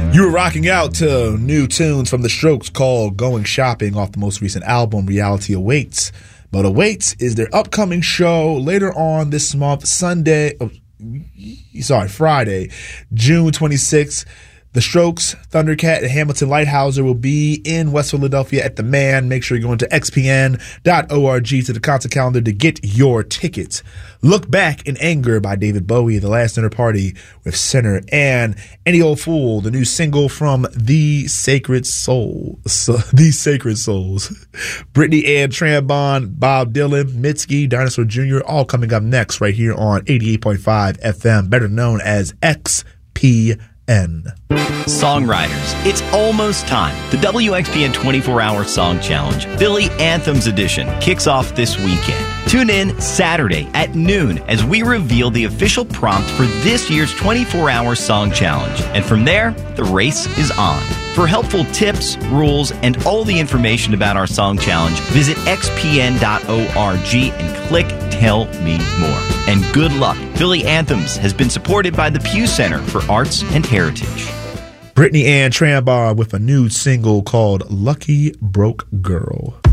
You were rocking out to new tunes from The Strokes called Going Shopping off the most recent album, Reality Awaits. But Awaits is their upcoming show later on this month, Friday, June 26th. The Strokes, Thundercat, and Hamilton Lighthouser will be in West Philadelphia at the Man. Make sure you're going to xpn.org to the concert calendar to get your tickets. Look Back in Anger by David Bowie, The Last Dinner Party with Sinner, and Any Old Fool, the new single from The Sacred Souls. Brittany Ann Trambon, Bob Dylan, Mitski, Dinosaur Jr., all coming up next right here on 88.5 FM, better known as XPN. Songwriters, it's almost time. The WXPN 24-Hour Song Challenge, Philly Anthems Edition, kicks off this weekend. Tune in Saturday at noon as we reveal the official prompt for this year's 24-Hour Song Challenge. And from there, the race is on. For helpful tips, rules, and all the information about our song challenge, visit xpn.org and click Tell Me More. And good luck. Philly Anthems has been supported by the Pew Center for Arts and Heritage. Brittany Ann Trambon with a new single called Lucky Broke Girl.